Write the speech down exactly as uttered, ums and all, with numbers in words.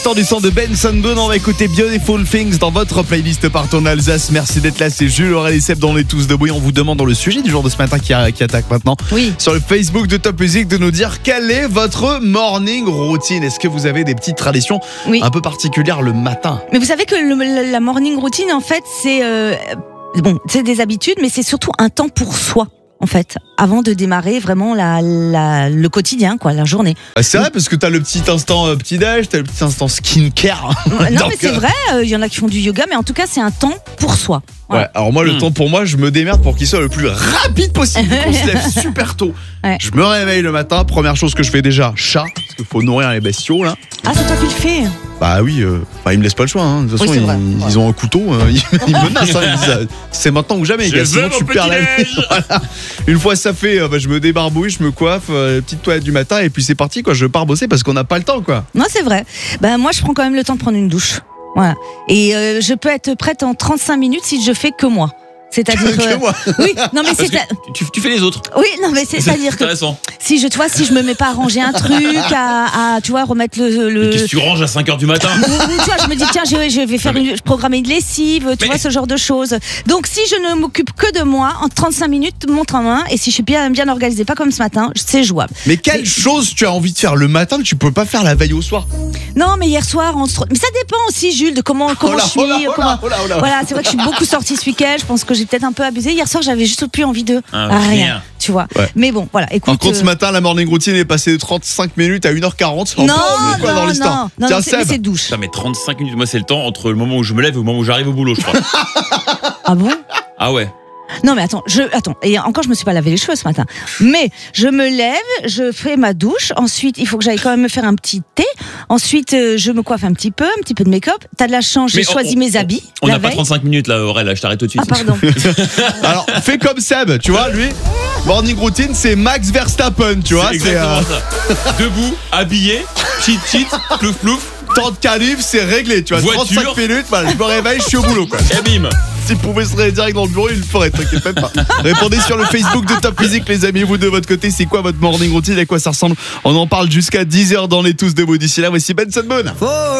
Temps du son de Benson Boone, on va écouter Beautiful Things dans votre playlist partout en Alsace. Merci d'être là, c'est Jules, Aurel et Seb dans les Tous Debout. On vous demande dans le sujet du jour de ce matin qui, a, qui attaque maintenant oui. sur le Facebook de Top Music de nous dire quelle est votre morning routine. Est-ce que vous avez des petites traditions oui. un peu particulières le matin? Mais vous savez que le, la morning routine, en fait, c'est euh, bon, c'est des habitudes, mais c'est surtout un temps pour soi. En fait, avant de démarrer vraiment la, la, le quotidien, quoi, la journée. Ah, c'est vrai, parce que t'as le petit instant euh, petit-déj, t'as le petit instant skincare. Non, mais c'est euh... vrai, il euh, y en a qui font du yoga, mais en tout cas, c'est un temps pour soi. Ouais, alors moi, le mmh. temps pour moi, je me démerde pour qu'il soit le plus rapide possible. On se lève super tôt. Ouais. Je me réveille le matin, première chose que je fais déjà, chat, parce qu'il faut nourrir les bestiaux, là. Ah, c'est toi qui le fais? Bah oui, euh, bah, ils me laissent pas le choix. Hein. De toute façon, oui, ils, ils ont un couteau, euh, ils, ils menacent. Hein, ils disent, c'est maintenant ou jamais, gars. Sinon, tu perds la vie. Voilà. Une fois ça fait, euh, bah, je me débarbouille, je me coiffe, euh, petite toilette du matin, et puis c'est parti, quoi. Je pars bosser parce qu'on n'a pas le temps, quoi. Non, c'est vrai. Bah moi, je prends quand même le temps de prendre une douche. Voilà. Et euh, je peux être prête en trente-cinq minutes si je fais que moi. C'est-à-dire que, que moi. Oui, non mais c'est tu, tu fais les autres. Oui, non mais c'est-à-dire que si je tu vois si je me mets pas à ranger un truc à, à tu vois remettre le, le... Mais qu'est-ce que tu ranges à cinq heures du matin? Ou, ou, tu vois, je me dis tiens, je, je vais faire une, programmer une lessive, tu mais... vois ce genre de choses. Donc si je ne m'occupe que de moi en trente-cinq minutes montre en main et si je suis bien bien organisée pas comme ce matin, c'est jouable. Mais quelle mais... chose tu as envie de faire le matin que tu peux pas faire la veille au soir? Non, mais hier soir on se mais ça dépend aussi Jules de comment comment oh là, je suis oh là, oh là, comment... oh là, oh là. Voilà, c'est vrai que je suis beaucoup sortie ce week-end, je pense que j'ai peut-être un peu abusé. Hier soir, j'avais juste plus envie de ah, rien, rien, tu vois. Ouais. Mais bon, voilà, écoute. Par contre, euh... ce matin, la morning routine est passée de trente-cinq minutes à une heure quarante. Non, non, quoi dans l'histoire. non, Tiens, non, c'est, c'est douche. Ça met trente-cinq minutes. Moi, c'est le temps entre le moment où je me lève et le moment où j'arrive au boulot, je crois. Ah bon? Ah ouais. Non mais attends, je attends et encore je me suis pas lavé les cheveux ce matin. Mais je me lève, je fais ma douche, ensuite il faut que j'aille quand même me faire un petit thé, ensuite euh, je me coiffe un petit peu, un petit peu de make-up. T'as de la chance, j'ai choisi mes habits. On n'a pas trente-cinq minutes là, Aurel, là, je t'arrête tout de suite. Ah pardon. Alors fais comme Seb, tu vois, lui, morning routine c'est Max Verstappen, tu vois. C'est exactement c'est, euh... ça. Debout, habillé, cheat cheat, plouf plouf. Temps de qualif, c'est réglé, tu vois. Voiture. trente-cinq minutes, voilà, je me réveille, je suis au boulot, quoi. Et bim. S'il pouvait se réveiller direct dans le bureau, il le ferait, t'inquiète même pas. Répondez sur le Facebook de Top Music, les amis. Vous de votre côté, c'est quoi votre morning routine? À quoi ça ressemble? On en parle jusqu'à dix heures dans les Tous Debout. D'ici là, voici Benson Boone.